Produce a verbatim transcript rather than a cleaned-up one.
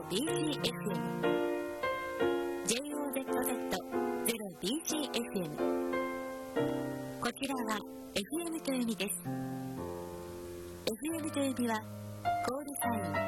ビーシーエフエム ジェイオーゼットゼットゼロビーシーエフエム こちらは エフエム という意味です。 エフエム という意味はコールサイン